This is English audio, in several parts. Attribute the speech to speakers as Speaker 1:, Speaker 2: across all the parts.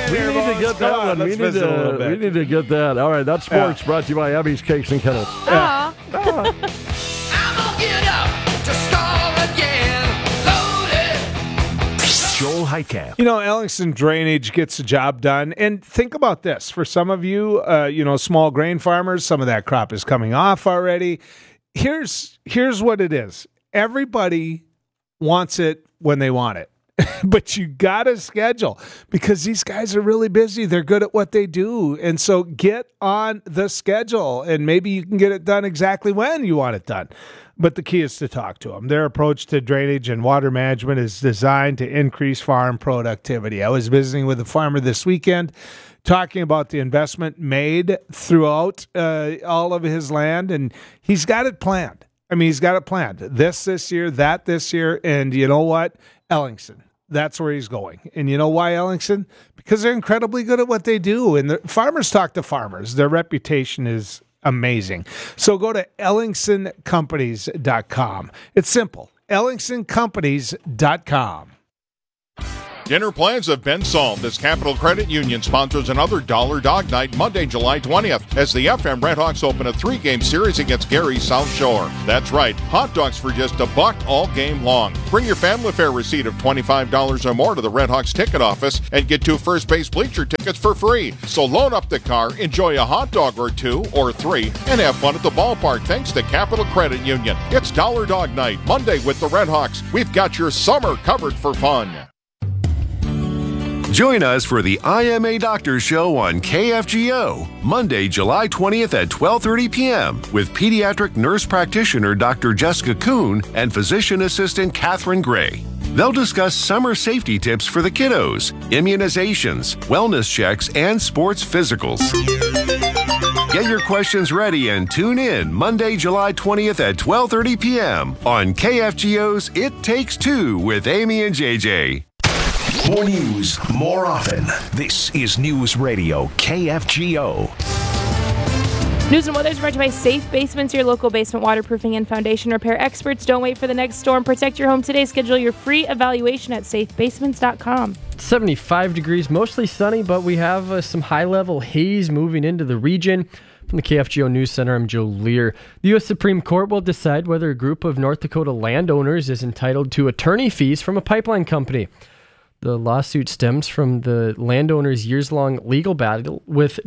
Speaker 1: We need to get that one. We need to get that. All right, that's sports brought to you by Abby's Cakes and Kennels.
Speaker 2: Aw.
Speaker 3: I'm gonna get up to score again. Loaded.
Speaker 4: Joel Heitkamp.
Speaker 5: Ellingson Drainage gets the job done. And think about this. For some of you, small grain farmers, some of that crop is coming off already. Here's what it is. Everybody wants it when they want it. But you got to schedule because these guys are really busy. They're good at what they do. And so get on the schedule and maybe you can get it done exactly when you want it done. But the key is to talk to them. Their approach to drainage and water management is designed to increase farm productivity. I was visiting with a farmer this weekend talking about the investment made throughout all of his land, and he's got it planned. He's got it planned. This year, that this year, and you know what? Ellingson. That's where he's going. And you know why, Ellingson? Because they're incredibly good at what they do. And the farmers talk to farmers. Their reputation is amazing. So go to EllingsonCompanies.com. It's simple. EllingsonCompanies.com.
Speaker 6: Dinner plans have been solved as Capital Credit Union sponsors another Dollar Dog Night Monday, July 20th as the FM Redhawks open a 3-game series against Gary South Shore. That's right, hot dogs for just $1 all game long. Bring your family fare receipt of $25 or more to the Redhawks ticket office and get 2 first base bleacher tickets for free. So load up the car, enjoy a hot dog or 2 or 3, and have fun at the ballpark thanks to Capital Credit Union. It's Dollar Dog Night Monday with the Redhawks. We've got your summer covered for fun.
Speaker 4: Join us for the IMA Doctor Show on KFGO, Monday, July 20th at 12:30 p.m. with pediatric nurse practitioner Dr. Jessica Kuhn and physician assistant Catherine Gray. They'll discuss summer safety tips for the kiddos, immunizations, wellness checks, and sports physicals. Get your questions ready and tune in Monday, July 20th at 12:30 p.m. on KFGO's It Takes Two with Amy and JJ.
Speaker 7: More news, more often. This is News Radio KFGO.
Speaker 2: News and weather is brought to you by Safe Basements, your local basement waterproofing and foundation repair experts. Don't wait for the next storm. Protect your home today. Schedule your free evaluation at safebasements.com.
Speaker 1: 75 degrees, mostly sunny, but we have some high-level haze moving into the region. From the KFGO News Center, I'm Joe Lear. The U.S. Supreme Court will decide whether a group of North Dakota landowners is entitled to attorney fees from a pipeline company. The lawsuit stems from the landowners' years-long legal battle with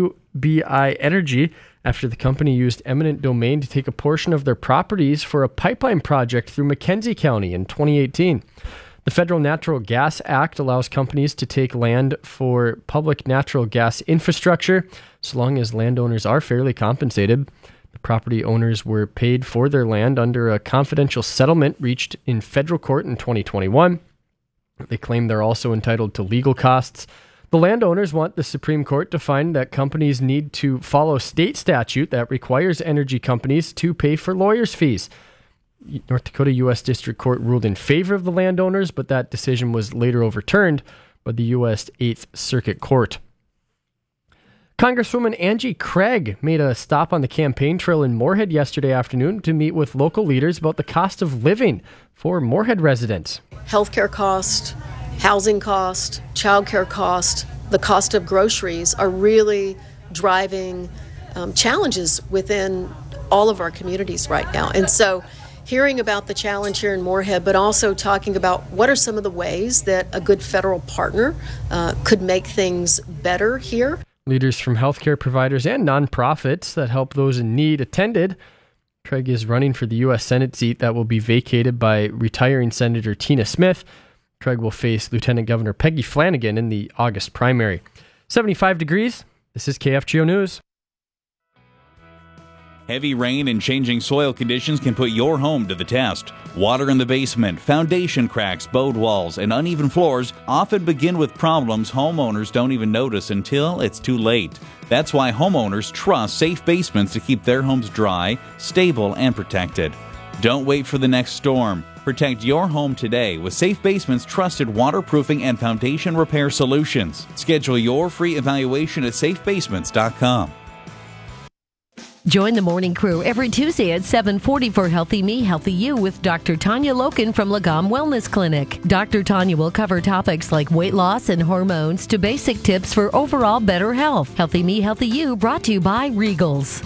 Speaker 1: WBI Energy after the company used eminent domain to take a portion of their properties for a pipeline project through McKenzie County in 2018. The Federal Natural Gas Act allows companies to take land for public natural gas infrastructure, so long as landowners are fairly compensated. The property owners were paid for their land under a confidential settlement reached in federal court in 2021. They claim they're also entitled to legal costs. The landowners want the Supreme Court to find that companies need to follow state statute that requires energy companies to pay for lawyers' fees. North Dakota U.S. District Court ruled in favor of the landowners, but that decision was later overturned by the U.S. 8th Circuit Court. Congresswoman Angie Craig made a stop on the campaign trail in Moorhead yesterday afternoon to meet with local leaders about the cost of living for Moorhead residents.
Speaker 8: Healthcare cost, housing cost, childcare cost, the cost of groceries are really driving challenges within all of our communities right now. And so hearing about the challenge here in Moorhead, but also talking about what are some of the ways that a good federal partner could make things better here.
Speaker 1: Leaders from healthcare providers and nonprofits that help those in need attended. Craig is running for the U.S. Senate seat that will be vacated by retiring Senator Tina Smith. Craig will face Lieutenant Governor Peggy Flanagan in the August primary. 75 degrees. This is KFGO News.
Speaker 9: Heavy rain and changing soil conditions can put your home to the test. Water in the basement, foundation cracks, bowed walls, and uneven floors often begin with problems homeowners don't even notice until it's too late. That's why homeowners trust Safe Basements to keep their homes dry, stable, and protected. Don't wait for the next storm. Protect your home today with Safe Basements' trusted waterproofing and foundation repair solutions. Schedule your free evaluation at safebasements.com.
Speaker 10: Join the morning crew every Tuesday at 7:40 for Healthy Me, Healthy You with Dr. Tanya Loken from Lagom Wellness Clinic. Dr. Tanya will cover topics like weight loss and hormones to basic tips for overall better health. Healthy Me, Healthy You brought to you by Regals.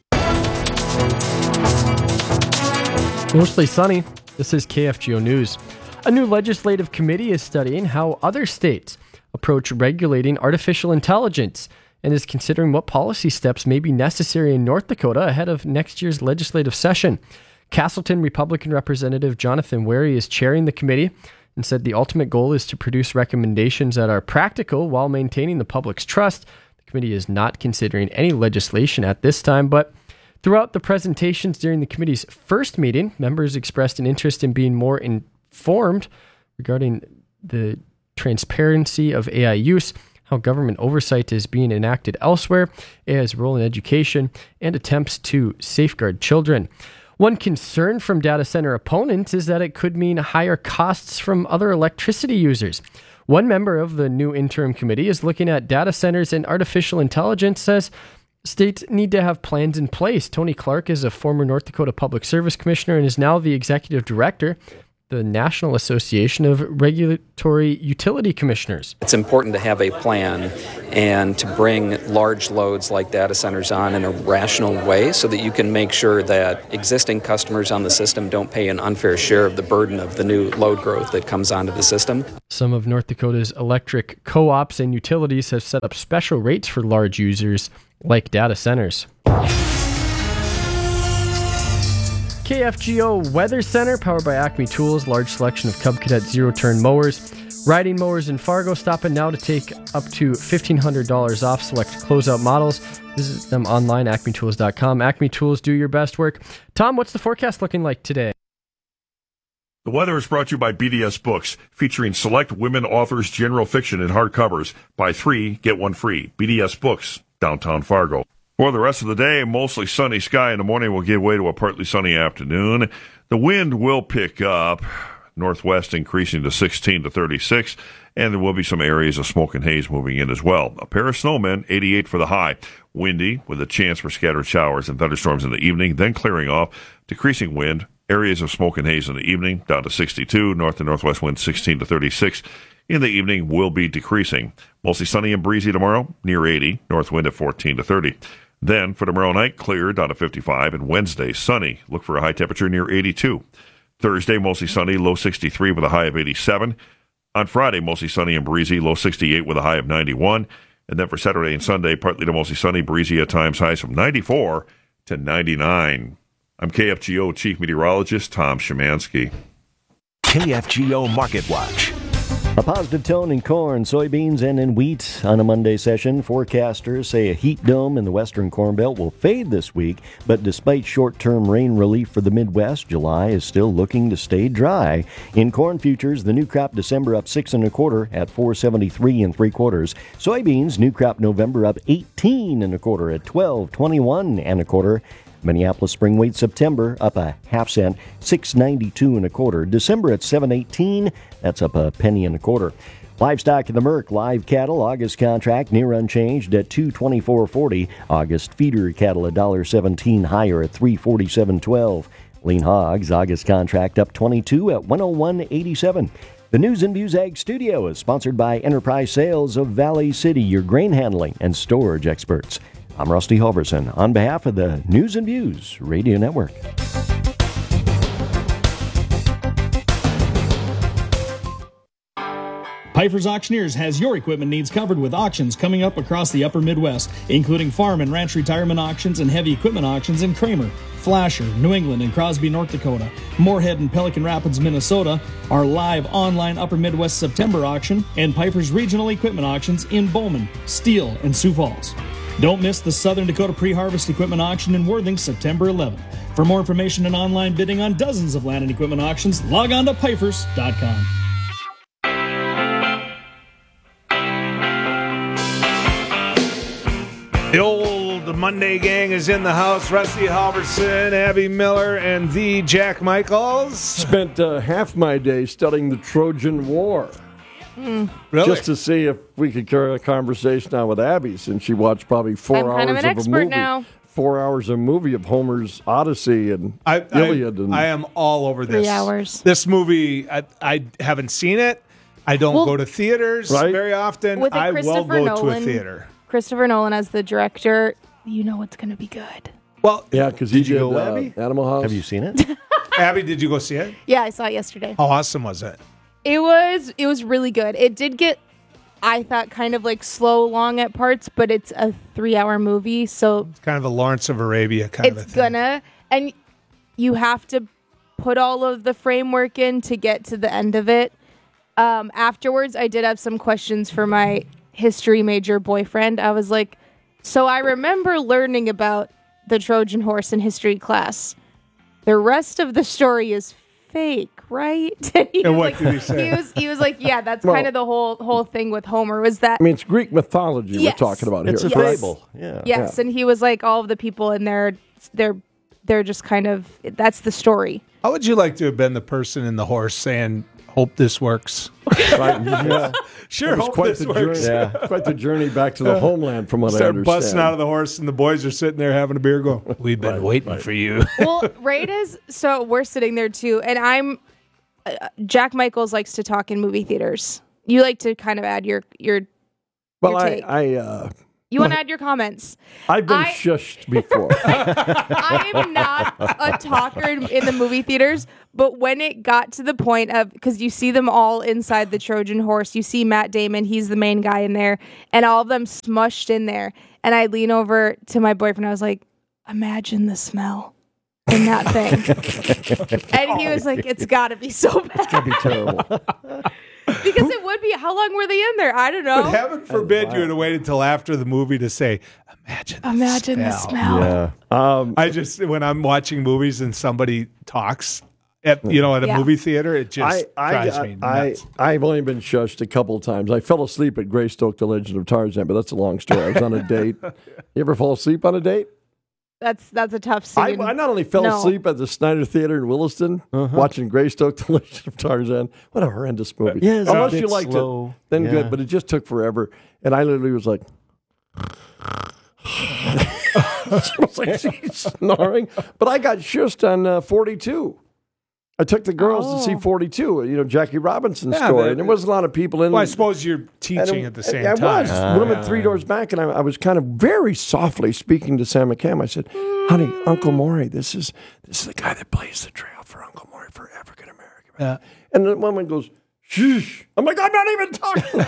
Speaker 1: Mostly sunny. This is KFGO News. A new legislative committee is studying how other states approach regulating artificial intelligence and is considering what policy steps may be necessary in North Dakota ahead of next year's legislative session. Castleton Republican Representative Jonathan Wary is chairing the committee and said the ultimate goal is to produce recommendations that are practical while maintaining the public's trust. The committee is not considering any legislation at this time, but throughout the presentations during the committee's first meeting, members expressed an interest in being more informed regarding the transparency of AI use, how government oversight is being enacted elsewhere, AI's role in education, and attempts to safeguard children. One concern from data center opponents is that it could mean higher costs from other electricity users. One member of the new interim committee is looking at data centers and artificial intelligence, says states need to have plans in place. Tony Clark is a former North Dakota Public Service Commissioner and is now the executive director the National Association of Regulatory Utility Commissioners.
Speaker 11: It's important to have a plan and to bring large loads like data centers on in a rational way so that you can make sure that existing customers on the system don't pay an unfair share of the burden of the new load growth that comes onto the system.
Speaker 1: Some of North Dakota's electric co-ops and utilities have set up special rates for large users like data centers. KFGO Weather Center, powered by Acme Tools, large selection of Cub Cadet zero-turn mowers. Riding mowers in Fargo, stop in now to take up to $1,500 off select closeout models. Visit them online, acmetools.com. Acme Tools, do your best work. Tom, what's the forecast looking like today?
Speaker 12: The weather is brought to you by BDS Books, featuring select women authors' general fiction in hardcovers. Buy 3, get 1 free. BDS Books, downtown Fargo. For the rest of the day, mostly sunny sky in the morning will give way to a partly sunny afternoon. The wind will pick up, northwest increasing to 16 to 36, and there will be some areas of smoke and haze moving in as well. A pair of snowmen, 88 for the high. Windy with a chance for scattered showers and thunderstorms in the evening, then clearing off. Decreasing wind, areas of smoke and haze in the evening, down to 62. North and northwest winds 16 to 36. In the evening will be decreasing. Mostly sunny and breezy tomorrow, near 80. North wind at 14 to 30. Then, for tomorrow night, clear down to 55, and Wednesday, sunny. Look for a high temperature near 82. Thursday, mostly sunny, low 63 with a high of 87. On Friday, mostly sunny and breezy, low 68 with a high of 91. And then for Saturday and Sunday, partly to mostly sunny, breezy at times, highs from 94 to 99. I'm KFGO Chief Meteorologist Tom Szymanski.
Speaker 7: KFGO Market Watch.
Speaker 13: A positive tone in corn, soybeans, and in wheat on a Monday session. Forecasters say a heat dome in the western Corn Belt will fade this week, but despite short-term rain relief for the Midwest, July is still looking to stay dry. In corn futures, the new crop December up 6 1/4 at 473 3/4. Soybeans, new crop November up 18 1/4 at 1221 1/4. Minneapolis spring wheat September up a half cent, 692 1/4. December at 718, that's up a penny and a quarter. Livestock in the Merc, live cattle, August contract near unchanged at 224.40. August feeder cattle $1.17 higher at 347.12. Lean hogs, August contract up 22 at 101.87. The News and Views Ag Studio is sponsored by Enterprise Sales of Valley City, your grain handling and storage experts. I'm Rusty Halverson on behalf of the News and Views Radio Network.
Speaker 14: Pfeiffer's Auctioneers has your equipment needs covered with auctions coming up across the upper Midwest, including farm and ranch retirement auctions and heavy equipment auctions in Kramer, Flasher, New England, and Crosby, North Dakota. Moorhead and Pelican Rapids, Minnesota, our live online upper Midwest September auction, and Pfeiffer's regional equipment auctions in Bowman, Steele, and Sioux Falls. Don't miss the Southern Dakota Pre-Harvest Equipment Auction in Worthing, September 11th. For more information and online bidding on dozens of land and equipment auctions, log on to Pfeiffers.com.
Speaker 5: The old Monday gang is in the house. Rusty Halverson, Abby Miller, and the Jack Michaels.
Speaker 15: Spent half my day studying the Trojan War.
Speaker 5: Really?
Speaker 15: Just to see if we could carry a conversation on with Abby, since she watched probably 4 hours
Speaker 2: I'm kind of an
Speaker 15: a
Speaker 2: expert
Speaker 15: movie.
Speaker 2: now.
Speaker 15: 4 hours of movie of Homer's Odyssey and Iliad.
Speaker 5: I am all over this.
Speaker 2: 3 hours.
Speaker 5: This movie, I haven't seen it. I don't go to theaters very often.
Speaker 2: With
Speaker 5: I will
Speaker 2: Christopher
Speaker 5: go
Speaker 2: Nolan,
Speaker 5: to a theater.
Speaker 2: Christopher Nolan as the director, you know it's going to be good.
Speaker 5: Well,
Speaker 15: yeah, because he did
Speaker 5: Abby?
Speaker 15: Animal House.
Speaker 13: Have you seen it?
Speaker 5: Abby, did you go see it?
Speaker 2: Yeah, I saw it yesterday.
Speaker 5: How awesome was it?
Speaker 2: It was really good. It did get, I thought, kind of like slow long at parts, but it's a 3-hour movie, so
Speaker 5: It's kind of a Lawrence of Arabia kind of a
Speaker 2: it's
Speaker 5: thing.
Speaker 2: and you have to put all of the framework in to get to the end of it. Afterwards, I did have some questions for my history major boyfriend. I was like, so I remember learning about the Trojan horse in history class. The rest of the story is fake, right?
Speaker 5: And what did he say?
Speaker 2: He was like, yeah, that's
Speaker 15: Well-
Speaker 2: kind of the whole thing with Homer was that
Speaker 15: I mean, it's Greek mythology
Speaker 2: Yes.
Speaker 15: we're talking about
Speaker 13: It's
Speaker 15: here.
Speaker 13: a
Speaker 15: correct?
Speaker 13: fable. Yeah.
Speaker 2: yes, and he was like, all of the people in there, they're just kind of, that's the story.
Speaker 5: How would you like to have been the person in the horse saying, hope this works?
Speaker 15: Right, yeah.
Speaker 5: Sure,
Speaker 15: It was
Speaker 5: hope
Speaker 15: quite
Speaker 5: this
Speaker 15: the
Speaker 5: works.
Speaker 15: journey. Quite the journey back to the homeland, from what I
Speaker 5: Start
Speaker 15: understand.
Speaker 5: busting out of the horse, and the boys are sitting there having a beer going, we've been waiting for you.
Speaker 2: Well, so we're sitting there too, and I'm Jack Michaels likes to talk in movie theaters. You like to kind of add your
Speaker 15: Well,
Speaker 2: your take.
Speaker 15: I
Speaker 2: You want to add your comments?
Speaker 15: I've been shushed before.
Speaker 2: I am not a talker in the movie theaters, but when it got to the point of, because you see them all inside the Trojan horse, you see Matt Damon, he's the main guy in there, and all of them smushed in there. And I lean over to my boyfriend, I was like, imagine the smell in that thing. And he was like, it's got to be so bad.
Speaker 15: It's gonna be terrible.
Speaker 2: Because it would be, how long were they in there? I don't know.
Speaker 5: But heaven forbid you would have waited until after the movie to say, imagine
Speaker 2: the smell.
Speaker 15: Yeah.
Speaker 5: I just, when I'm watching movies and somebody talks at a
Speaker 2: Yeah.
Speaker 5: movie theater, it just drives me nuts.
Speaker 15: I've only been shushed a couple of times. I fell asleep at Greystoke, The Legend of Tarzan, but that's a long story. I was on a date. You ever fall asleep on a date?
Speaker 2: That's a tough scene.
Speaker 15: I not only fell
Speaker 2: No.
Speaker 15: asleep at the Snyder Theater in Williston watching Greystoke, The Legend of Tarzan. What a horrendous movie.
Speaker 13: Yeah, it's a
Speaker 15: Unless
Speaker 13: bit
Speaker 15: you liked
Speaker 13: slow.
Speaker 15: it, then
Speaker 13: Yeah.
Speaker 15: good. But it just took forever. And I literally was like... I was like, she's snoring. But I got shushed on 42. I took the girls to see 42, Jackie Robinson's story. And there wasn't a lot of people in.
Speaker 5: Well, I suppose you're teaching at the same time.
Speaker 15: I was. We went 3 doors back, and I was kind of very softly speaking to Sam McCam. I said, honey, Uncle Maury, this is the guy that plays the trail for Uncle Maury for African American.
Speaker 5: Yeah.
Speaker 15: And the woman goes, shh. I'm like, I'm not even talking.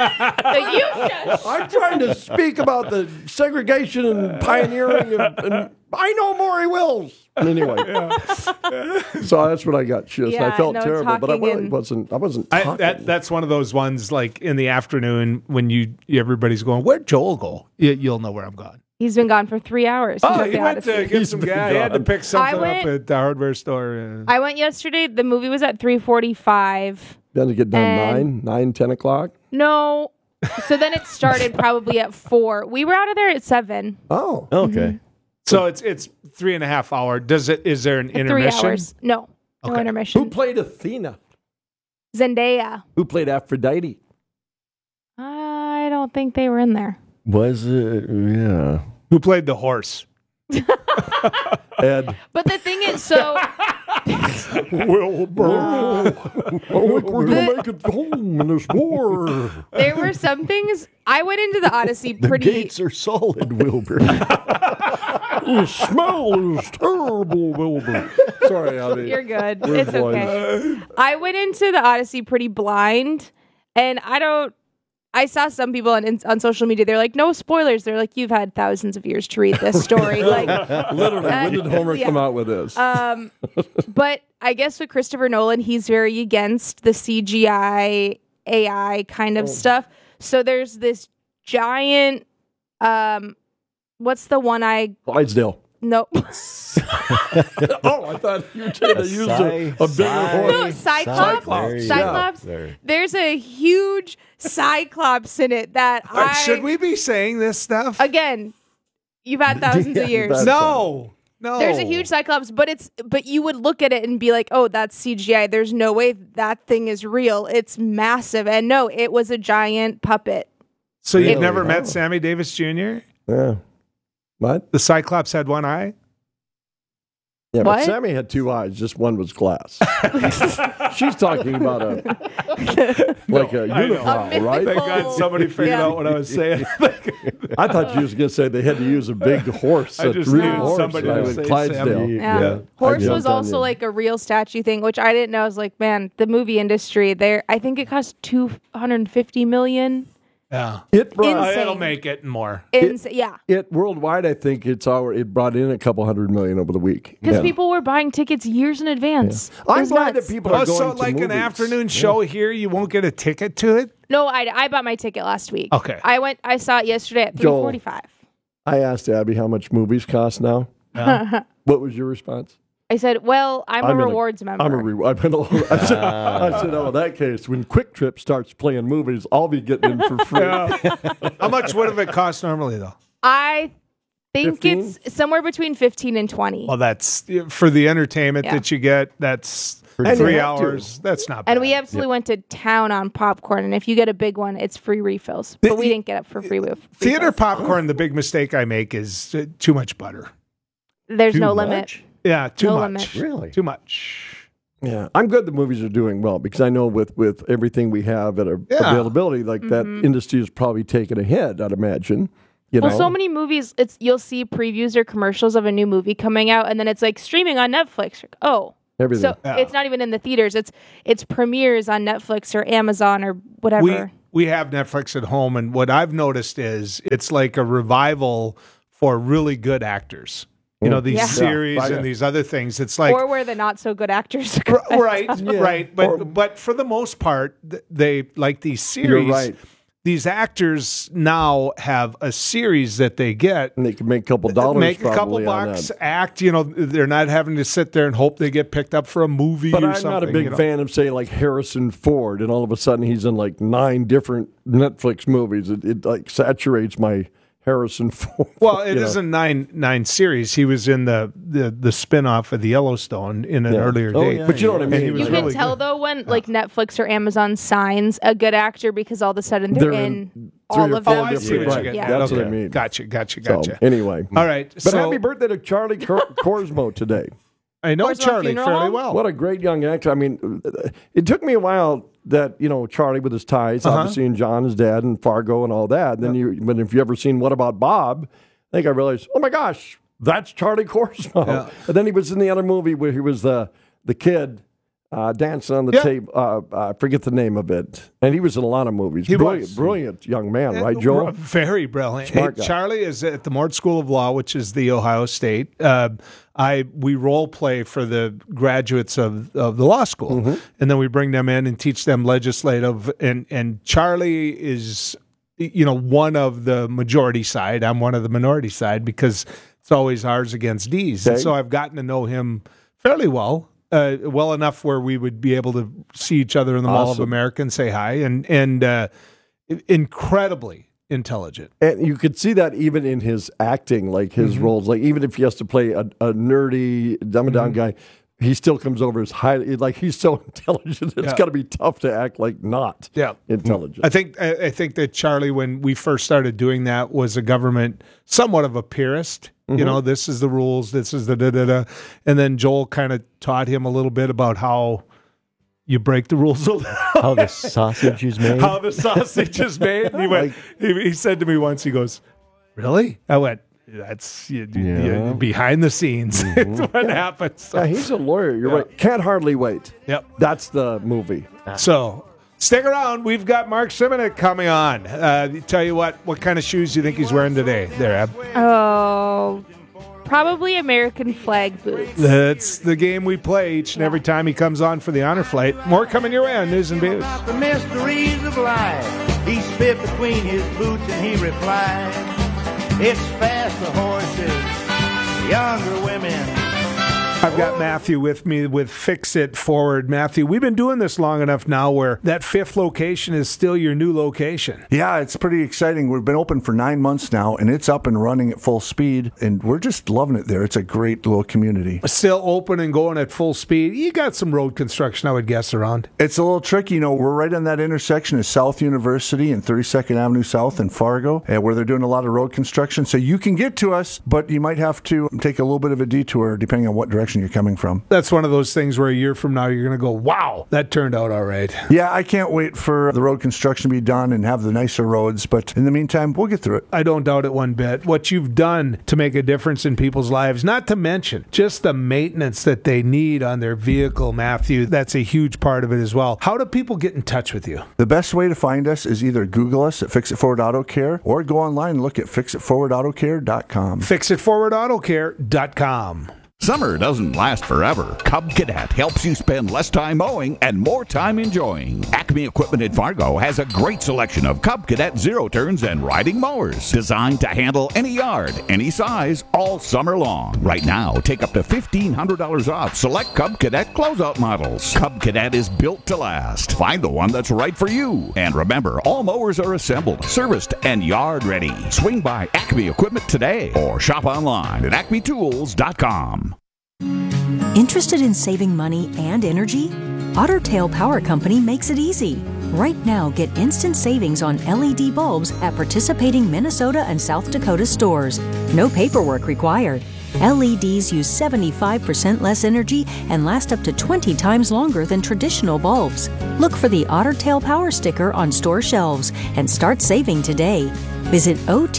Speaker 15: I'm trying to speak about the segregation and pioneering, and I know Maury Wills. And anyway, so that's when I got shushed.
Speaker 2: Yeah,
Speaker 15: I felt
Speaker 2: no,
Speaker 15: terrible, but I
Speaker 2: talking in-
Speaker 15: wasn't talking.
Speaker 5: That's one of those ones like in the afternoon when everybody's going, where'd Joel go? You'll know where I'm going.
Speaker 2: He's been gone for 3 hours.
Speaker 5: Oh,
Speaker 2: Took
Speaker 5: he
Speaker 2: the
Speaker 5: went to
Speaker 2: Odyssey.
Speaker 5: get some guy. He had to pick something up
Speaker 2: went-
Speaker 5: at the hardware store.
Speaker 2: I went yesterday. The movie was at 3:45.
Speaker 15: Then to get done
Speaker 2: And-
Speaker 15: 9, 10 o'clock.
Speaker 2: No. So then it started probably at 4. We were out of there at 7.
Speaker 15: Oh,
Speaker 13: okay.
Speaker 5: So it's 3.5 hour. Is there an
Speaker 2: 3
Speaker 5: intermission?
Speaker 2: hours. No. No
Speaker 5: Okay.
Speaker 2: intermission.
Speaker 15: Who played Athena?
Speaker 2: Zendaya.
Speaker 15: Who played Aphrodite?
Speaker 2: I don't think they were in there.
Speaker 13: Was it? Yeah.
Speaker 5: Who played the horse?
Speaker 15: Ed.
Speaker 2: But the thing is, so
Speaker 15: Wilbur. We're going to make it home in this war.
Speaker 2: there were some things. I went into the Odyssey
Speaker 13: The
Speaker 2: pretty.
Speaker 13: gates are solid, Wilbur.
Speaker 15: The smell is terrible, Wilbur. Sorry, Abby.
Speaker 2: You're good.
Speaker 15: We're
Speaker 2: It's
Speaker 15: blind.
Speaker 2: okay. I went into the Odyssey pretty blind, and I saw some people on social media. They're like, "No spoilers." They're like, "You've had thousands of years to read this story." Like,
Speaker 15: Literally, when did Homer
Speaker 2: yeah.
Speaker 15: come out with this?
Speaker 2: But I guess with Christopher Nolan, he's very against the CGI AI kind of stuff. So there's this giant. What's the one I?
Speaker 15: Clydesdale.
Speaker 2: No.
Speaker 15: Oh, I thought you were trying to use a bigger horse.
Speaker 2: No, Cyclops. Cyclops. There's a huge Cyclops in it that
Speaker 5: Should we be saying this stuff?
Speaker 2: Again, you've had thousands of years.
Speaker 5: No.
Speaker 2: There's a huge Cyclops, but you would look at it and be like, "Oh, that's CGI. There's no way that thing is real. It's massive." And no, it was a giant puppet.
Speaker 5: So you've never met Sammy Davis Jr.?
Speaker 15: Yeah. What?
Speaker 5: The Cyclops had one eye?
Speaker 15: Yeah,
Speaker 2: What?
Speaker 15: but Sammy had two eyes. Just one was glass. She's talking about a unibrow, right?
Speaker 5: Thank God somebody figured out what I was saying.
Speaker 15: I thought you was going to say they had to use a big horse.
Speaker 5: I just
Speaker 15: real
Speaker 5: needed
Speaker 15: horse
Speaker 5: somebody to say
Speaker 15: Clydesdale.
Speaker 5: Sammy.
Speaker 2: Yeah. Horse was also like a real statue thing, which I didn't know. I was like, man, the movie industry, I think it cost $250 million.
Speaker 5: Yeah.
Speaker 2: Insane.
Speaker 5: It'll make it and more.
Speaker 2: Yeah.
Speaker 15: It worldwide, I think it brought in a couple $100 million over the week.
Speaker 2: Because people were buying tickets years in advance.
Speaker 15: Yeah. I'm
Speaker 2: It's
Speaker 15: glad
Speaker 2: nuts.
Speaker 15: that people are going
Speaker 5: so
Speaker 15: to
Speaker 5: like
Speaker 15: movies.
Speaker 5: an afternoon show here, you won't get a ticket to it?
Speaker 2: No, I bought my ticket last week.
Speaker 5: Okay.
Speaker 2: I saw it yesterday at
Speaker 15: Joel.
Speaker 2: $345.
Speaker 15: I asked Abby how much movies cost now. What was your response?
Speaker 2: I said, well, I'm a rewards member.
Speaker 15: I said, oh, in that case, when Quick Trip starts playing movies, I'll be getting in for free.
Speaker 5: How much would have it cost normally, though?
Speaker 2: I think
Speaker 15: 15?
Speaker 2: it's somewhere between 15 and 20.
Speaker 5: Well, that's for the entertainment
Speaker 2: Yeah.
Speaker 5: that you get. That's
Speaker 15: And you
Speaker 5: 3
Speaker 15: have
Speaker 5: hours.
Speaker 15: to.
Speaker 5: That's not bad.
Speaker 2: And we absolutely went to town on popcorn. And if you get a big one, it's free refills. But we didn't get it for free refills.
Speaker 5: Theater popcorn, the big mistake I make is too much butter.
Speaker 2: There's
Speaker 15: Too
Speaker 2: no
Speaker 15: much?
Speaker 2: limit.
Speaker 5: Yeah, too
Speaker 2: No
Speaker 5: much.
Speaker 2: limit.
Speaker 15: Really?
Speaker 5: Too much.
Speaker 15: Yeah, I'm glad the movies are doing well because I know with everything we have at our availability, like that industry is probably taking a hit, I'd imagine. You
Speaker 2: Well,
Speaker 15: know?
Speaker 2: so many movies, you'll see previews or commercials of a new movie coming out, and then it's like streaming on Netflix. Oh,
Speaker 15: Everything.
Speaker 2: so it's not even in the theaters. It's premieres on Netflix or Amazon or whatever.
Speaker 5: We have Netflix at home, and what I've noticed is it's like a revival for really good actors. You know, these
Speaker 2: Yeah.
Speaker 5: series
Speaker 15: Yeah.
Speaker 5: and these other things. It's like
Speaker 2: or where the not so good actors.
Speaker 5: right. But for the most part, they like these series.
Speaker 15: You're right.
Speaker 5: These actors now have a series that they get.
Speaker 15: And they can make a couple dollars
Speaker 5: Make a couple
Speaker 15: probably on
Speaker 5: bucks,
Speaker 15: that.
Speaker 5: act. You know, they're not having to sit there and hope they get picked up for a movie
Speaker 15: But
Speaker 5: or
Speaker 15: I'm
Speaker 5: something.
Speaker 15: not a big fan of, say, like Harrison Ford, and all of a sudden he's in like 9 different Netflix movies. It like saturates my Harrison Ford.
Speaker 5: Well, it is a nine series. He was in the spin-off of the Yellowstone in an earlier date.
Speaker 15: But you know what I mean?
Speaker 5: He was
Speaker 2: You can
Speaker 5: really
Speaker 2: tell
Speaker 5: good.
Speaker 2: though when like Netflix or Amazon signs a good actor because all of a sudden they're in all
Speaker 15: 3 or
Speaker 2: of
Speaker 15: 4
Speaker 2: them.
Speaker 5: I see what
Speaker 15: different.
Speaker 5: you're
Speaker 15: Right.
Speaker 5: getting at.
Speaker 15: That's what I
Speaker 5: Okay.
Speaker 15: mean.
Speaker 5: Gotcha.
Speaker 15: So, anyway.
Speaker 5: All right.
Speaker 15: But
Speaker 5: so
Speaker 15: happy birthday to Charlie Corsmo today.
Speaker 5: I know
Speaker 2: Corsmo
Speaker 5: Charlie
Speaker 2: Funeral
Speaker 5: fairly
Speaker 2: Home?
Speaker 5: well.
Speaker 15: What a great young actor. I mean, it took me a while that, you know, Charlie with his ties, obviously, and John, his dad, and Fargo and all that. And then but if you ever seen What About Bob, I think I realized, oh my gosh, that's Charlie Corsmo.
Speaker 5: Yeah.
Speaker 15: And then he was in the other movie where he was the kid dancing on the tape. I forget the name of it. And he was in a lot of movies. Brilliant young man, right, Joel?
Speaker 5: Very brilliant.
Speaker 15: Smart guy.
Speaker 5: Charlie is at the Mort School of Law, which is the Ohio State. We role play for the graduates of the law school, and then we bring them in and teach them legislative. And Charlie is, you know, one of the majority side. I'm one of the minority side because it's always ours against D's. And
Speaker 15: Okay.
Speaker 5: so I've gotten to know him fairly well. Well enough where we would be able to see each other in the Mall of
Speaker 15: Awesome.
Speaker 5: America and say hi, and incredibly intelligent.
Speaker 15: And you could see that even in his acting, like his roles. Like even if he has to play a nerdy, dumb down guy, he still comes over as highly, like he's so intelligent. It's got to be tough to act like not intelligent.
Speaker 5: I think that Charlie, when we first started doing that, was a government somewhat of a purist. You know, this is the rules, this is the da-da-da. And then Joel kind of taught him a little bit about how you break the rules a little.
Speaker 13: How the sausage is made.
Speaker 5: How the sausage is made. He went. He said to me once. He goes, "Really?" I went, "That's you behind the scenes. It's what happens."
Speaker 15: Yeah, he's a lawyer. You're right. Can't hardly wait.
Speaker 5: Yep.
Speaker 15: That's the movie.
Speaker 5: So stick around. We've got Mark Simonek coming on. Tell you what kind of shoes do you think he's wearing today? There, Ab.
Speaker 2: Oh, probably American flag boots.
Speaker 5: That's the game we play each and every time he comes on for the honor flight. More coming your way on News and Views.
Speaker 16: The mysteries of life. He spit between his boots and he replied, it's fast the horses, younger women,
Speaker 5: I've got Matthew with me with Fix It Forward. Matthew, we've been doing this long enough now where that 5th location is still your new location.
Speaker 17: Yeah, it's pretty exciting. We've been open for 9 months now, and it's up and running at full speed, and we're just loving it there. It's a great little community.
Speaker 5: Still open and going at full speed. You got some road construction, I would guess, around.
Speaker 17: It's a little tricky. You know, we're right on that intersection of South University and 32nd Avenue South in Fargo, where they're doing a lot of road construction. So you can get to us, but you might have to take a little bit of a detour depending on what direction you're coming from.
Speaker 5: That's one of those things where a year from now you're going to go, wow, that turned out all right.
Speaker 17: Yeah, I can't wait for the road construction to be done and have the nicer roads, but in the meantime, we'll get through it.
Speaker 5: I don't doubt it one bit. What you've done to make a difference in people's lives, not to mention just the maintenance that they need on their vehicle, Matthew, that's a huge part of it as well. How do people get in touch with you?
Speaker 17: The best way to find us is either Google us at Fix It Forward Auto Care or go online and look at fixitforwardautocare.com.
Speaker 5: Fixitforwardautocare.com.
Speaker 18: Summer doesn't last forever. Cub Cadet helps you spend less time mowing and more time enjoying. Acme Equipment in Fargo has a great selection of Cub Cadet zero-turns and riding mowers designed to handle any yard, any size, all summer long. Right now, take up to $1,500 off select Cub Cadet closeout models. Cub Cadet is built to last. Find the one that's right for you. And remember, all mowers are assembled, serviced, and yard ready. Swing by Acme Equipment today or shop online at acmetools.com.
Speaker 19: Interested in saving money and energy? Otter Tail Power Company makes it easy. Right now, get instant savings on LED bulbs at participating Minnesota and South Dakota stores. No paperwork required. LEDs use 75% less energy and last up to 20 times longer than traditional bulbs. Look for the Otter Tail Power sticker on store shelves and start saving today. Visit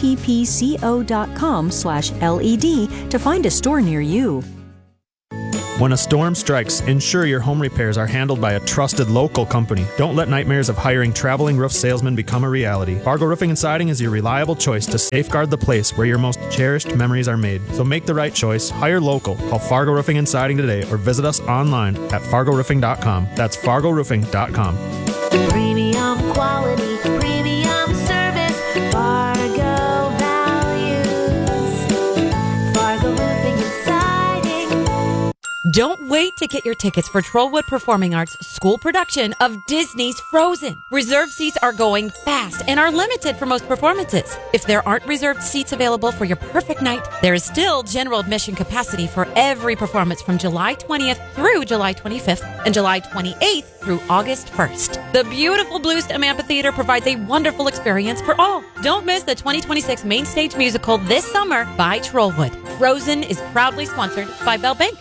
Speaker 19: otpco.com/LED to find a store near you.
Speaker 20: When a storm strikes, ensure your home repairs are handled by a trusted local company. Don't let nightmares of hiring traveling roof salesmen become a reality. Fargo Roofing and Siding is your reliable choice to safeguard the place where your most cherished memories are made. So make the right choice. Hire local. Call Fargo Roofing and Siding today or visit us online at fargoroofing.com. That's fargoroofing.com.
Speaker 21: Premium quality, premium service, Fargo values. Fargo Roofing and Siding.
Speaker 22: Don't wait to get your tickets for Trollwood Performing Arts' school production of Disney's Frozen. Reserved seats are going fast and are limited for most performances. If there aren't reserved seats available for your perfect night, there is still general admission capacity for every performance from July 20th through July 25th and July 28th through August 1st. The beautiful Bluestem Amphitheater provides a wonderful experience for all. Don't miss the 2026 main stage musical this summer by Trollwood. Frozen is proudly sponsored by Bell Bank.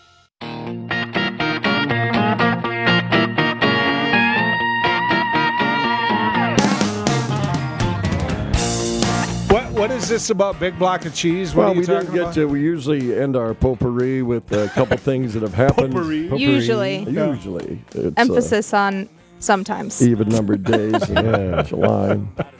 Speaker 5: What is this about Big Block of Cheese? What
Speaker 15: Well,
Speaker 5: are you
Speaker 15: we didn't
Speaker 5: talking
Speaker 15: get
Speaker 5: about?
Speaker 15: to. We usually end our potpourri with a couple things that have happened.
Speaker 5: Potpourri.
Speaker 2: Usually.
Speaker 15: Usually. It's,
Speaker 2: Emphasis on sometimes.
Speaker 15: even-numbered days in July.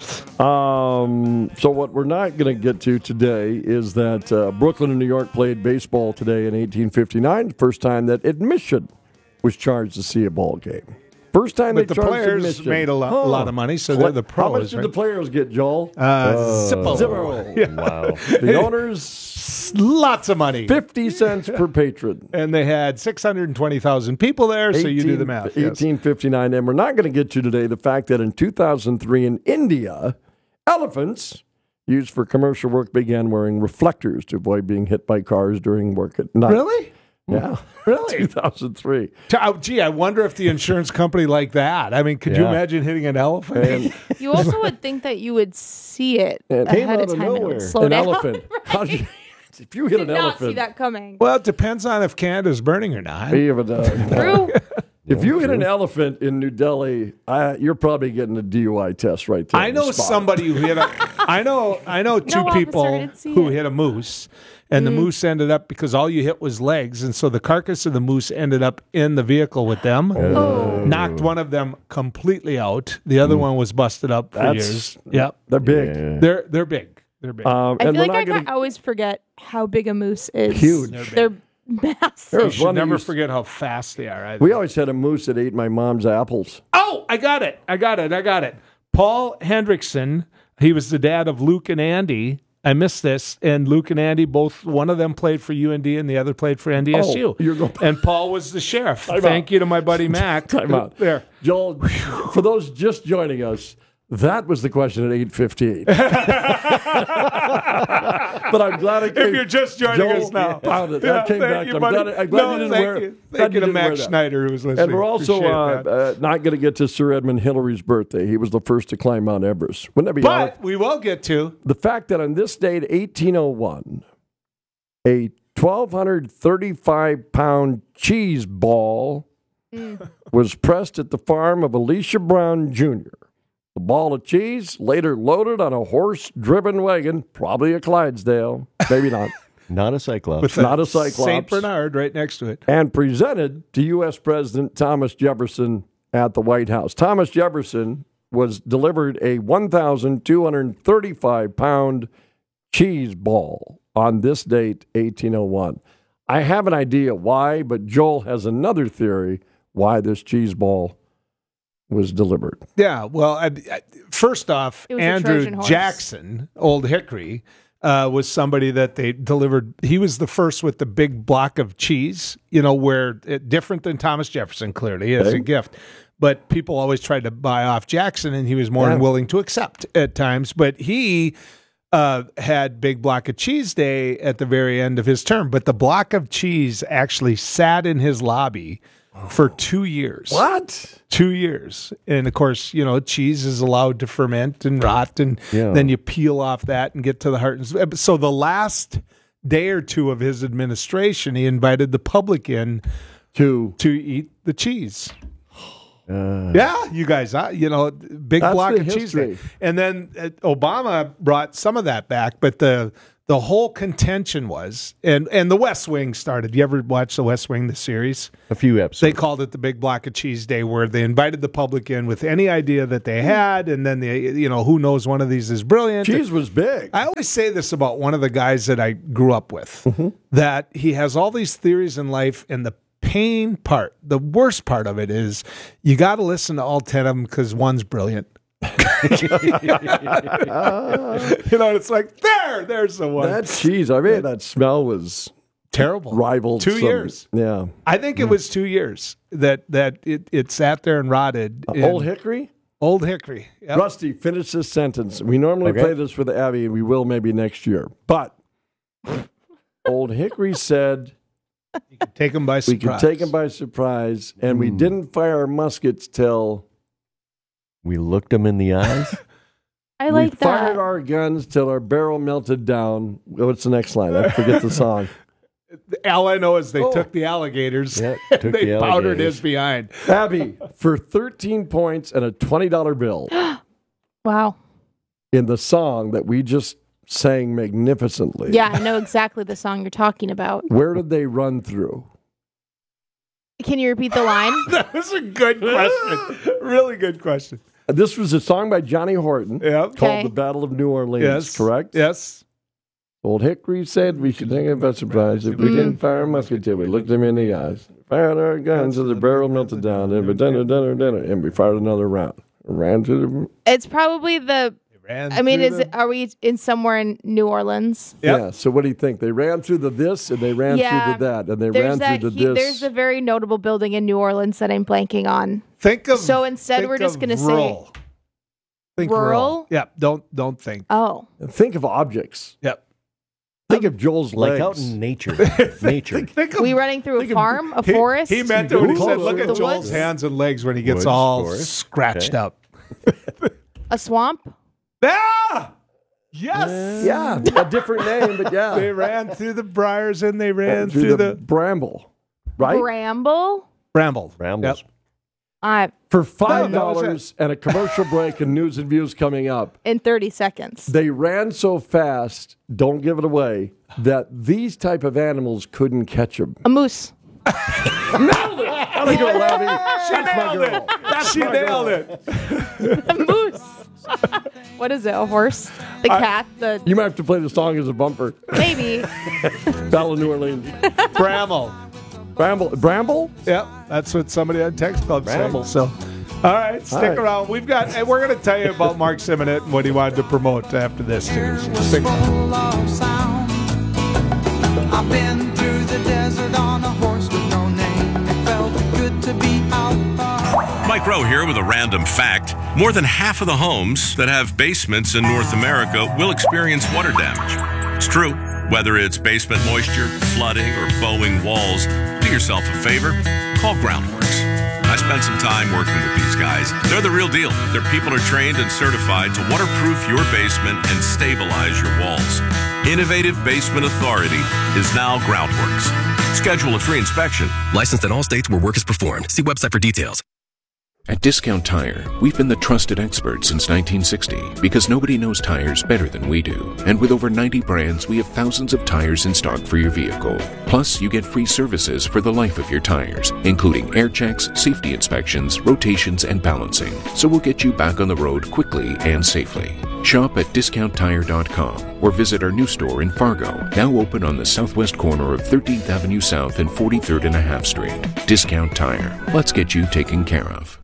Speaker 15: So what we're not going to get to today is that Brooklyn and New York played baseball today in 1859, the first time that admission was charged to see a ball game. First time
Speaker 5: But
Speaker 15: they
Speaker 5: the
Speaker 15: charged
Speaker 5: players
Speaker 15: admission.
Speaker 5: made a lot of money, so they're the pros.
Speaker 15: How much did
Speaker 5: right?
Speaker 15: the players get, Joel?
Speaker 5: Zippo.
Speaker 15: Zero.
Speaker 5: Yeah.
Speaker 15: Wow. The owners,
Speaker 5: lots of money.
Speaker 15: 50 cents per patron.
Speaker 5: And they had 620,000 people there, so you do the math. Yes.
Speaker 15: 1859. And we're not going to get to today the fact that in 2003 in India, elephants used for commercial work began wearing reflectors to avoid being hit by cars during work at night.
Speaker 5: Really?
Speaker 15: Yeah.
Speaker 5: Really?
Speaker 15: 2003.
Speaker 5: Gee, I wonder if the insurance company like that. I mean, could you
Speaker 15: Yeah.
Speaker 5: imagine hitting an elephant?
Speaker 15: And
Speaker 2: You also would think that you would see it
Speaker 15: it came
Speaker 2: ahead
Speaker 15: out
Speaker 2: of
Speaker 15: of
Speaker 2: time and it
Speaker 15: nowhere.
Speaker 2: would slow
Speaker 15: An
Speaker 2: down.
Speaker 15: elephant. How do you- if you hit
Speaker 2: Did
Speaker 15: an
Speaker 2: not
Speaker 15: elephant,
Speaker 2: see that coming.
Speaker 5: Well, it depends on if Canada's burning or not.
Speaker 15: even,
Speaker 2: True.
Speaker 15: if you hit an elephant in New Delhi, you're probably getting a DUI test right there.
Speaker 5: I
Speaker 15: on the
Speaker 5: know
Speaker 15: spot.
Speaker 5: somebody who hit a. I know two
Speaker 2: officer
Speaker 5: people
Speaker 2: did see
Speaker 5: who
Speaker 2: it.
Speaker 5: hit a moose, and the moose ended up because all you hit was legs, and so the carcass of the moose ended up in the vehicle with them. Knocked one of them completely out. The other one was busted up for years. Yep,
Speaker 15: They're big.
Speaker 5: they're big. They're big.
Speaker 2: I
Speaker 15: and
Speaker 2: feel
Speaker 15: we're
Speaker 2: like
Speaker 15: not
Speaker 2: I
Speaker 15: gonna-
Speaker 2: always forget how big a moose is.
Speaker 15: Huge.
Speaker 2: They're massive.
Speaker 5: you
Speaker 15: was
Speaker 5: should
Speaker 15: one that
Speaker 5: never
Speaker 15: used-
Speaker 5: forget how fast they are. Either.
Speaker 15: We always had a moose that ate my mom's apples.
Speaker 5: Oh, I got it. Paul Hendrickson, he was the dad of Luke and Andy. I missed this. And Luke and Andy, both, one of them played for UND and the other played for NDSU. And Paul was the sheriff. Thank you to my buddy Mac.
Speaker 15: Time out.
Speaker 5: There.
Speaker 15: Joel, for those just joining us, that was the question at 8:15. But I'm glad it came.
Speaker 5: If you're just joining us now.
Speaker 15: Found it. That came back. I'm glad you didn't wear it.
Speaker 5: Thank you to Max Schneider, who was listening.
Speaker 15: And we're also not going to get to Sir Edmund Hillary's birthday. He was the first to climb Mount Everest. Wouldn't that be odd?
Speaker 5: But we will get to
Speaker 15: the fact that on this date, 1801, a 1,235-pound cheese ball was pressed at the farm of Elisha Brown Jr. The ball of cheese later loaded on a horse-driven wagon, probably a Clydesdale, maybe not.
Speaker 13: Not a Cyclops.
Speaker 15: With not a Cyclops.
Speaker 5: St. Bernard right next to it.
Speaker 15: And presented to U.S. President Thomas Jefferson at the White House. Thomas Jefferson was delivered a 1,235-pound cheese ball on this date, 1801. I have an idea why, but Joel has another theory why this cheese ball was delivered.
Speaker 5: Yeah, well, first off,
Speaker 2: It was a
Speaker 5: Andrew
Speaker 2: Trojan horse.
Speaker 5: Jackson, Old Hickory, was somebody that they delivered. He was the first with the big block of cheese, where different than Thomas Jefferson, clearly, as a gift. But people always tried to buy off Jackson, and he was more than willing to accept at times. But he had Big Block of Cheese Day at the very end of his term. But the block of cheese actually sat in his lobby for 2 years.
Speaker 15: What?
Speaker 5: 2 years. And of course, cheese is allowed to ferment and rot, and then you peel off that and get to the heart. So the last day or two of his administration, he invited the public in to eat the cheese. Yeah, you guys, big block of cheese day. And then Obama brought some of that back, but the whole contention was, and the West Wing started. You ever watch the West Wing, the series?
Speaker 13: A few episodes.
Speaker 5: They called it the Big Block of Cheese Day, where they invited the public in with any idea that they had, and then who knows, one of these is brilliant.
Speaker 15: Cheese was big.
Speaker 5: I always say this about one of the guys that I grew up with, that he has all these theories in life, and the pain part, the worst part of it is you got to listen to all 10 of them because one's brilliant. It's like, there's the one.
Speaker 15: That cheese, that smell was
Speaker 5: terrible.
Speaker 15: Rivaled
Speaker 5: 2 years.
Speaker 15: Yeah.
Speaker 5: I think it was 2 years that it sat there and rotted.
Speaker 15: Old Hickory?
Speaker 5: Old Hickory. Yep.
Speaker 15: Rusty, finish this sentence. We normally play this for the Abbey, and we will maybe next year. But Old Hickory said,
Speaker 5: you could take them by surprise.
Speaker 15: We could take them by surprise, and we didn't fire our muskets till
Speaker 13: we looked them in the eyes.
Speaker 2: I like
Speaker 15: we
Speaker 2: that.
Speaker 15: fired our guns till our barrel melted down. What's the next line? I forget the song.
Speaker 5: All I know is they took the alligators.
Speaker 13: Yeah,
Speaker 5: and they powdered his behind.
Speaker 15: Abby, for 13 points and a $20 bill.
Speaker 2: Wow.
Speaker 15: In the song that we just sang magnificently.
Speaker 2: Yeah, I know exactly the song you're talking about.
Speaker 15: Where did they run through?
Speaker 2: Can you repeat the line?
Speaker 5: That was a good question. Really good question.
Speaker 15: This was a song by Johnny Horton called The Battle of New Orleans, correct?
Speaker 5: Yes.
Speaker 15: Old Hickory said we should take it by surprise if we didn't fire a musket till we looked them in the eyes. Fired our guns till the barrel melted down, and we fired another round. Ran to the...
Speaker 2: It's probably the... are we in somewhere in New Orleans?
Speaker 15: Yep. Yeah, so what do you think? They ran through the this, and they ran through the that, and they ran through the this.
Speaker 2: There's a very notable building in New Orleans that I'm blanking on.
Speaker 5: So
Speaker 2: instead, we're just going to say...
Speaker 5: Think
Speaker 2: rural?
Speaker 5: Yep, don't think.
Speaker 2: Oh.
Speaker 15: Think of objects.
Speaker 5: Yep.
Speaker 15: Think of Joel's legs.
Speaker 13: Like out in nature. Nature.
Speaker 2: Are we running through a farm, a forest?
Speaker 5: He meant it when he said, look at Joel's hands and legs when he gets all scratched up.
Speaker 2: A swamp?
Speaker 5: Ah! Yes.
Speaker 15: Yeah, a different name, but yeah.
Speaker 5: They ran through the briars and they ran through the
Speaker 15: bramble, right?
Speaker 2: Bramble?
Speaker 5: Brambles.
Speaker 15: Yep. For $5 and a commercial break and news and views coming up.
Speaker 2: In 30 seconds.
Speaker 15: They ran so fast, don't give it away, that these type of animals couldn't catch them.
Speaker 2: A moose.
Speaker 15: Nailed it! How'd I go, Labby?
Speaker 5: She nailed it.
Speaker 2: A moose. What is it? A horse? The cat?
Speaker 15: You might have to play the song as a bumper.
Speaker 2: Maybe.
Speaker 15: Battle of New Orleans.
Speaker 5: Bramble.
Speaker 15: Bramble?
Speaker 5: Yep, that's what somebody on text called
Speaker 15: Bramble.
Speaker 5: saying. So All right, stick
Speaker 15: All right.
Speaker 5: around. We're going to tell you about Mark Simonet and what he wanted to promote after this, too. So stick around.
Speaker 3: I've been through the desert on a horse with no name. It felt good to be out.
Speaker 6: Mike Rowe here with a random fact. More than half of the homes that have basements in North America will experience water damage. It's true. Whether it's basement moisture, flooding, or bowing walls, do yourself a favor. Call Groundworks. I spent some time working with these guys. They're the real deal. Their people are trained and certified to waterproof your basement and stabilize your walls. Innovative Basement Authority is now Groundworks. Schedule a free inspection.
Speaker 23: Licensed in all states where work is performed. See website for details.
Speaker 24: At Discount Tire, we've been the trusted experts since 1960 because nobody knows tires better than we do. And with over 90 brands, we have thousands of tires in stock for your vehicle. Plus, you get free services for the life of your tires, including air checks, safety inspections, rotations, and balancing. So we'll get you back on the road quickly and safely. Shop at DiscountTire.com or visit our new store in Fargo, now open on the southwest corner of 13th Avenue South and 43rd and a half Street. Discount Tire. Let's get you taken care of.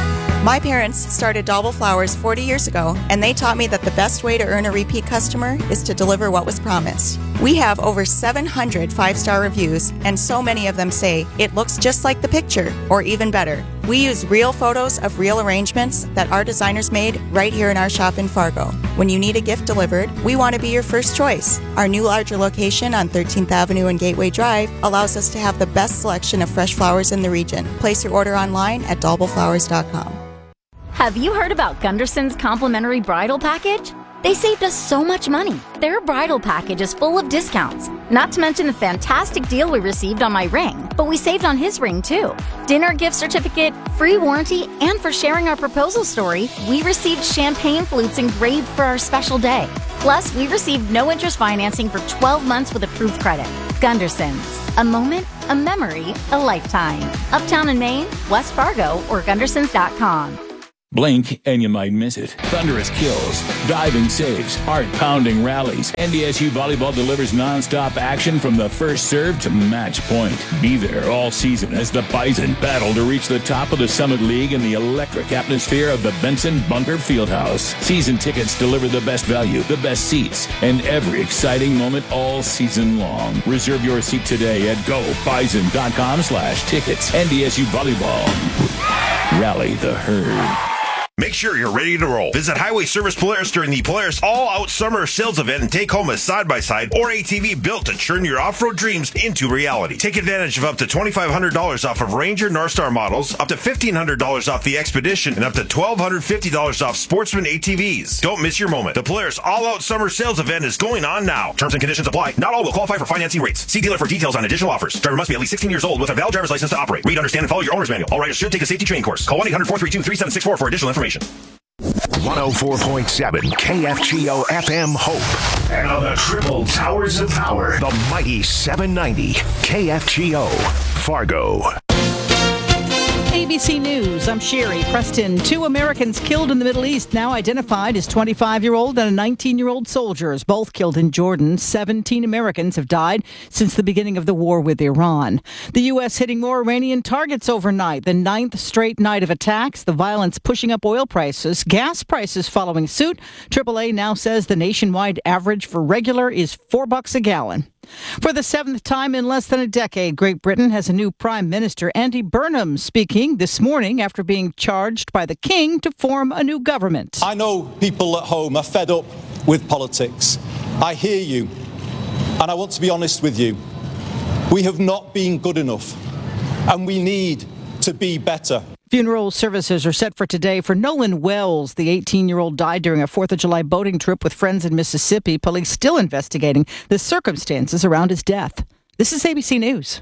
Speaker 25: My parents started Dauble Flowers 40 years ago, and they taught me that the best way to earn a repeat customer is to deliver what was promised. We have over 700 five-star reviews, and so many of them say, it looks just like the picture, or even better. We use real photos of real arrangements that our designers made right here in our shop in Fargo. When you need a gift delivered, we want to be your first choice. Our new larger location on 13th Avenue and Gateway Drive allows us to have the best selection of fresh flowers in the region. Place your order online at daubleflowers.com.
Speaker 26: Have you heard about Gunderson's complimentary bridal package? They saved us so much money. Their bridal package is full of discounts, not to mention the fantastic deal we received on my ring, but we saved on his ring too. Dinner gift certificate, free warranty, and for sharing our proposal story, we received champagne flutes engraved for our special day. Plus, we received no interest financing for 12 months with approved credit. Gunderson's. A moment, a memory, a lifetime. Uptown in Maine, West Fargo, or Gundersons.com.
Speaker 27: Blink and you might miss it. Thunderous kills, diving saves, heart-pounding rallies. NDSU Volleyball delivers non-stop action from the first serve to match point. Be there all season as the Bison battle to reach the top of the Summit League in the electric atmosphere of the Benson Bunker Fieldhouse. Season tickets deliver the best value, the best seats, and every exciting moment all season long. Reserve your seat today at gobison.com/tickets. NDSU Volleyball. Rally the herd.
Speaker 28: Make sure you're ready to roll. Visit Highway Service Polaris during the Polaris All-Out Summer Sales Event and take home a side-by-side or ATV built to turn your off-road dreams into reality. Take advantage of up to $2,500 off of Ranger Northstar models, up to $1,500 off the Expedition, and up to $1,250 off Sportsman ATVs. Don't miss your moment. The Polaris All-Out Summer Sales Event is going on now. Terms and conditions apply. Not all will qualify for financing rates. See dealer for details on additional offers. Driver must be at least 16 years old with a valid driver's license to operate. Read, understand, and follow your owner's manual. All riders should take a safety training course. Call 1-800-432-3764 for additional information.
Speaker 7: 104.7 KFGO FM Hope. And on the triple towers of power, the mighty 790 KFGO Fargo.
Speaker 29: ABC News, I'm Sherry Preston. 2 Americans killed in the Middle East, now identified as 25-year-old and a 19-year-old soldiers, both killed in Jordan. 17 Americans have died since the beginning of the war with Iran. The U.S. hitting more Iranian targets overnight, the 9th straight night of attacks, the violence pushing up oil prices, gas prices following suit. AAA now says the nationwide average for regular is $4 a gallon. For the 7th time in less than a decade, Great Britain has a new Prime Minister, Andy Burnham, speaking this morning after being charged by the King to form a new government.
Speaker 30: I know people at home are fed up with politics. I hear you, and I want to be honest with you. We have not been good enough, and we need to be better.
Speaker 29: Funeral services are set for today for Nolan Wells. The 18-year-old died during a 4th of July boating trip with friends in Mississippi. Police still investigating the circumstances around his death. This is ABC News.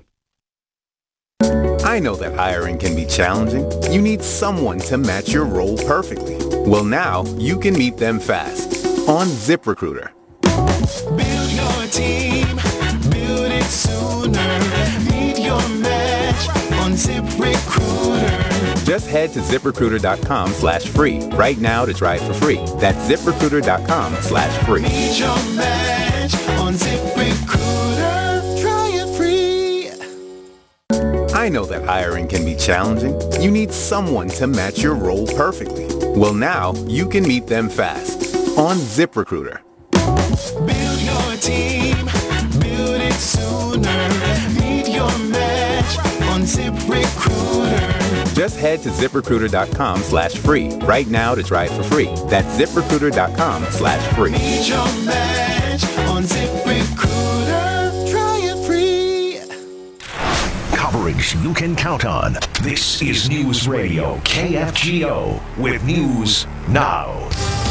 Speaker 31: I know that hiring can be challenging. You need someone to match your role perfectly. Well, now you can meet them fast on ZipRecruiter.
Speaker 3: Build your team, build it sooner. Meet your match on ZipRecruiter.
Speaker 31: Just head to ZipRecruiter.com/free right now to try it for free. That's ZipRecruiter.com/free.
Speaker 3: Meet your match on ZipRecruiter. Try it free.
Speaker 31: I know that hiring can be challenging. You need someone to match your role perfectly. Well, now you can meet them fast on ZipRecruiter.
Speaker 1: Build your team, build it sooner. Meet your match on ZipRecruiter.
Speaker 31: Just head to ZipRecruiter.com/free right now to try it for free. That's ZipRecruiter.com/free.
Speaker 1: Meet your match on ZipRecruiter. Try it free.
Speaker 7: Coverage you can count on. This is News Radio KFGO with News Now.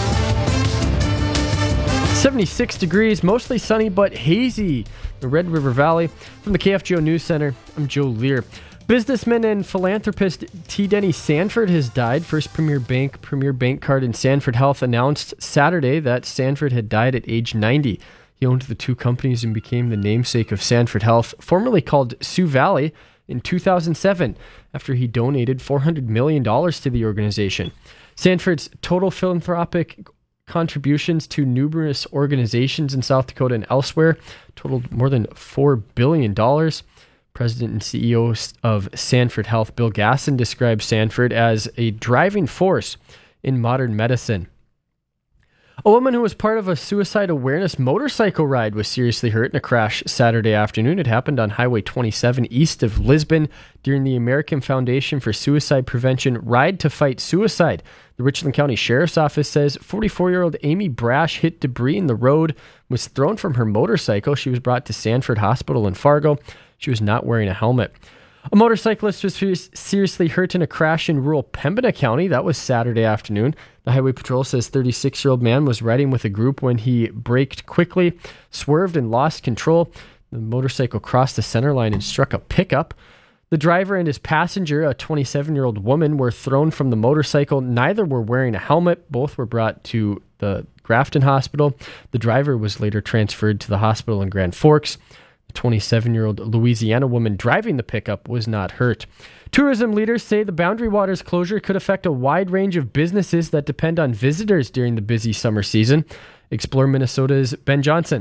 Speaker 4: 76 degrees, mostly sunny but hazy. The Red River Valley. From the KFGO News Center, I'm Joe Lear. Businessman and philanthropist T. Denny Sanford has died. First Premier Bank card in Sanford Health announced Saturday that Sanford had died at age 90. He owned the two companies and became the namesake of Sanford Health, formerly called Sioux Valley, in 2007 after he donated $400 million to the organization. Sanford's total philanthropic contributions to numerous organizations in South Dakota and elsewhere totaled more than $4 billion. President and CEO of Sanford Health, Bill Gasson, described Sanford as a driving force in modern medicine. A woman who was part of a suicide awareness motorcycle ride was seriously hurt in a crash Saturday afternoon. It happened on Highway 27 east of Lisbon during the American Foundation for Suicide Prevention Ride to Fight Suicide. The Richland County Sheriff's Office says 44-year-old Amy Brash hit debris in the road, was thrown from her motorcycle. She was brought to Sanford Hospital in Fargo. She was not wearing a helmet. A motorcyclist was seriously hurt in a crash in rural Pembina County. That was Saturday afternoon. The Highway Patrol says 36-year-old man was riding with a group when he braked quickly, swerved, and lost control. The motorcycle crossed the center line and struck a pickup. The driver and his passenger, a 27-year-old woman, were thrown from the motorcycle. Neither were wearing a helmet. Both were brought to the Grafton Hospital. The driver was later transferred to the hospital in Grand Forks. The 27-year-old Louisiana woman driving the pickup was not hurt. Tourism leaders say the Boundary Waters closure could affect a wide range of businesses that depend on visitors during the busy summer season. Explore Minnesota's Ben Johnson.